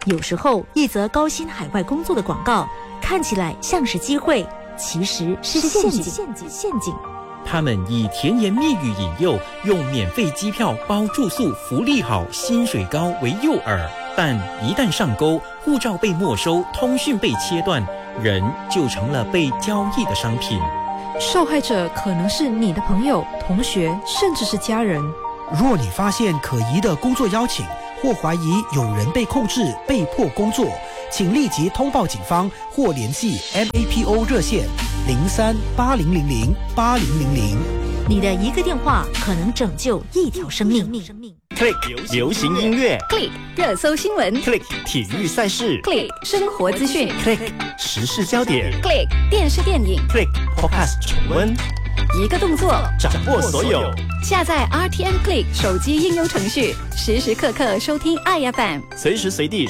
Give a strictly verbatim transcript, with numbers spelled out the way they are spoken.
有时候，一则高薪海外工作的广告看起来像是机会，其实是陷阱。陷阱，陷阱。 他们以甜言蜜语引诱，用免费机票、包住宿、福利好、薪水高为诱饵，但一旦上钩，护照被没收，通讯被切断，人就成了被交易的商品。 受害者可能是你的朋友、同学，甚至是家人。 若你发现可疑的工作邀请，或怀疑有人被控制、被迫工作，请立即通报警方或联系 M A P O 热线零三八零零零八零零零。 你的一个电话可能拯救一条生命。 Click 流行音乐 ，Click 热搜新闻 ，Click 体育赛事 ，Click 生活资讯 ，Click 时事焦点 ，Click 电视电影 ，Click Podcast 重温。 一个动作， 掌握所有。 下载 R T M Click 手机应用程序，时时刻刻收听爱 F M， 随时随地